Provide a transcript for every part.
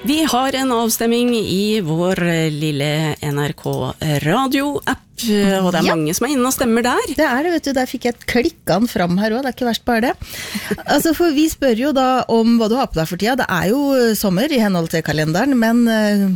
Vi har en avstemming i vår lille NRK radio-app, og det mange som inne og stemmer der. Det det, vet du. Der fikk jeg klikket fram her også, det ikke verst bare det. Altså, for vi spør jo da om hva du har på deg for tida. Det jo sommer i henhold til kalenderen, men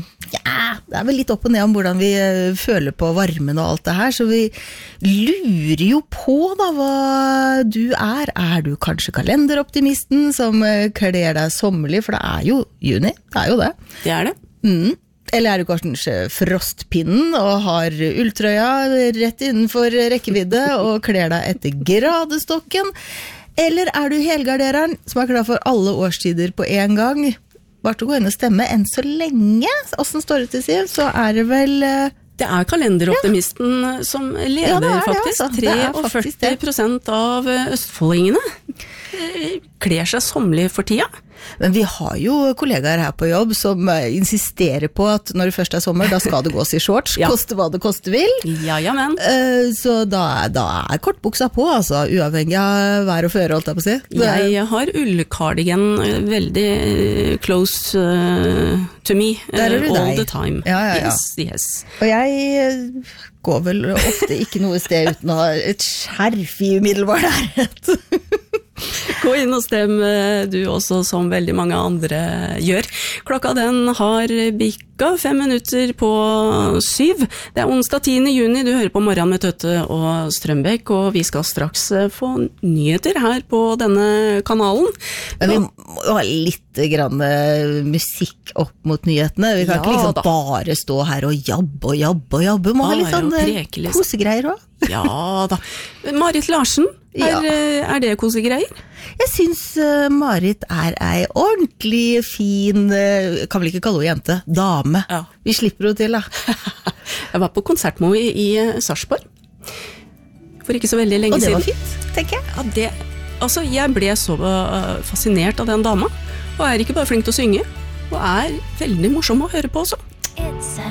det vel litt opp og ned om hvordan vi føler på varmen og alt det her, så vi lurer jo på da hva du du kanskje kalenderoptimisten som kler deg sommerlig, for det jo juni, det jo det. Det det. Eller du kanskje frostpinnen og har ulltrøya rett innenfor rekkevidde og kler deg etter gradestokken, eller du helgardereren som klar for alle årstider på en gang? Bare til å gå inn og stemme enn så lenge, hvordan står det til Siv, så det vel... Det kalenderoptimisten som leder faktisk. 43% av østfoldingene kler seg sommerlig for tida. Men vi har jo kollegaer her på jobb som insisterer på at når det først sommer, da skal det gås i shorts, koste hva det koste vil. Men. Så da kortbuksa på, altså, uavhengig av vær og føre, holdt jeg på å si. Jeg har ullkardigan veldig close to me all the time. Ja. Yes. Og jeg går vel ofte ikke noe sted uten å ha et skjerf i umiddelbar nærhet. Gå inn og stem du også, som veldig mange andre gjør. Klokka den har bikka 5 minutter på 7. Det onsdag 10. juni, du hører på Morgen med Tøtte og Strømbekk, og vi skal straks få nyheter her på denne kanalen. Men vi må ha litt grann musikk opp mot nyhetene. Vi kan ikke liksom bare stå her og jabbe. Må ha litt sånn kosegreier også. Ja da. Marit Larsen, det kosegreier? Jeg synes Marit ei ordentlig fin, kan vel ikke kalle henne jente, dame. Vi slipper henne til da. Jeg var på konsert med henne i Sarpsborg for ikke så veldig lenge siden. Og det var fint, tenker jeg. Altså, jeg ble så fascinert av den dama, og ikke bare flink til å synge, og veldig morsom å høre på også.